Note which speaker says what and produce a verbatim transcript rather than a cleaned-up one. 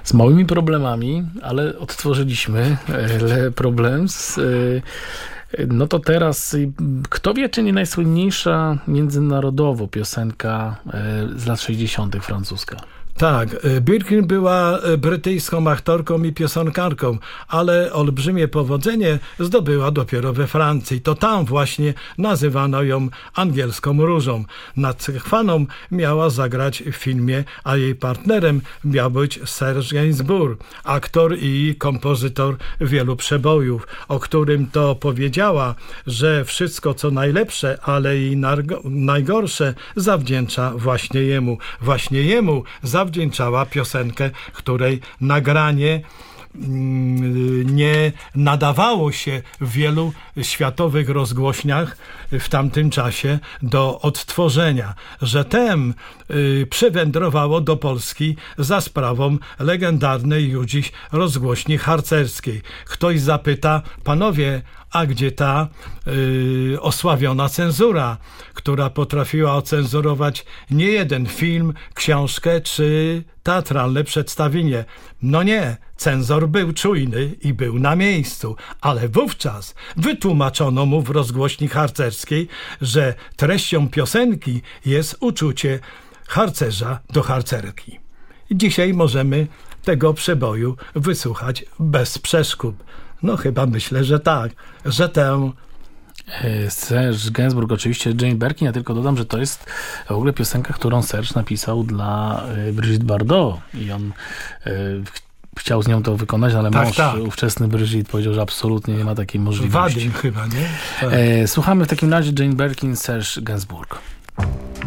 Speaker 1: z małymi problemami, ale odtworzyliśmy Le Problems. No to teraz, kto wie, czy nie najsłynniejsza międzynarodowo piosenka z lat sześćdziesiątych francuska?
Speaker 2: Tak, Birkin była brytyjską aktorką i piosenkarką, ale olbrzymie powodzenie zdobyła dopiero we Francji. To tam właśnie nazywano ją angielską różą. Nad chwaną miała zagrać w filmie, a jej partnerem miał być Serge Gainsbourg, aktor i kompozytor wielu przebojów, o którym to powiedziała, że wszystko co najlepsze, ale i najgorsze zawdzięcza właśnie jemu. Właśnie jemu zawdzięcza Zawdzięczała piosenkę, której nagranie nie nadawało się w wielu światowych rozgłośniach w tamtym czasie do odtworzenia. Że tem y, przywędrowało do Polski za sprawą legendarnej już dziś rozgłośni harcerskiej. Ktoś zapyta, panowie, a gdzie ta y, osławiona cenzura, która potrafiła ocenzurować nie jeden film, książkę czy teatralne przedstawienie? No nie, cenzor był czujny i był na miejscu, ale wówczas wytłumaczono mu w rozgłośni harcerskiej, że treścią piosenki jest uczucie harcerza do harcerki. Dzisiaj możemy tego przeboju wysłuchać bez przeszkód. No chyba myślę, że tak, że tę
Speaker 1: Serge Gainsbourg, oczywiście Jane Birkin, ja tylko dodam, że to jest w ogóle piosenka, którą Serge napisał dla Brigitte Bardot i on y, chciał z nią to wykonać, ale tak, mąż tak. ówczesny Brigitte powiedział, że absolutnie nie ma takiej możliwości.
Speaker 2: Wadim chyba, nie? Tak.
Speaker 1: Słuchamy w takim razie Jane Birkin, Serge Gainsbourg.